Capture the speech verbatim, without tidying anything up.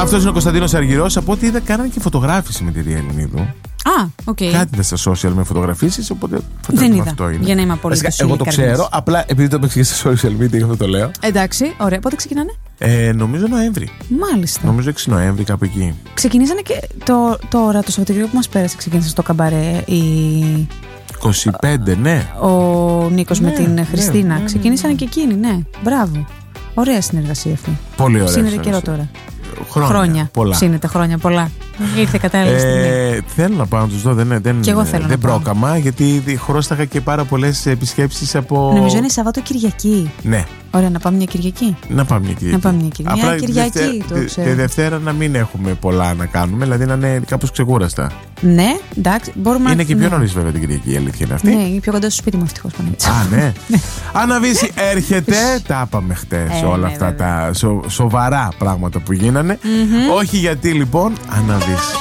Αυτός είναι ο Κωνσταντίνος Αργυρός. Από ό,τι είδα, κάνανε και φωτογράφηση με τη Ρία Ελληνίδου. Α, οκ. Okay. Κάτι είδα στα social με φωτογραφίσεις, οπότε δεν είδα. Αυτό είναι. Για να είμαι απολύτως εγώ το ξέρω, απλά επειδή το έπαιξε και στα social media, γι' αυτό το λέω. Εντάξει, ωραία. Πότε ξεκινάνε? Ε, νομίζω Νοέμβρη. Μάλιστα. Νομίζω έξι Νοέμβρη, κάπου εκεί. Ξεκινήσανε και το, τώρα, το Σαββατοκύριακο που μας πέρασε, ξεκίνησε στο καμπαρέ η. είκοσι πέντε, ναι. Ο Νίκος ναι, με την ναι, Χριστίνα. Ναι, ναι, ξεκίνησαν ναι, ναι. και εκείνοι, ναι. Μπράβο. Ωραία συνεργασία αυτή. Πολύ ωραία. Ψήνεται καιρό τώρα. Χρόνια. χρόνια. Πολλά. Ψήνεται χρόνια πολλά. Ήρθε κατάλληλη στιγμή. Ε, θέλω να πάω να τους δω. Δεν, δεν, και εγώ θέλω δεν να πρόκαμα, πάω. γιατί χρώσταγα και πάρα πολλές επισκέψεις από. Νομίζω είναι Σαββάτο Κυριακή. Ναι. Ωραία, να πάμε μια Κυριακή. Να πάμε μια Κυριακή. Να πάμε μια Κυριακή. Απλά μια Κυριακή Δευτέρα, το ξέρω. Τη Δευτέρα να μην έχουμε πολλά να κάνουμε, δηλαδή να είναι κάπως ξεκούραστα. Ναι, εντάξει. Μπορούμε είναι και πιο ναι. νωρίς βέβαια την Κυριακή, η αλήθεια είναι αυτή. Ναι, είναι πιο κοντά στο σπίτι μου ευτυχώς. Α, ναι. Αναβίση έρχεται. Τα είπαμε χτες όλα αυτά τα σοβαρά πράγματα που γίνανε. Όχι γιατί λοιπόν Αναβίση.